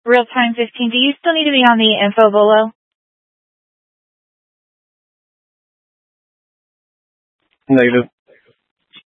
Real time 15. Do you still need to be on the info below? Negative.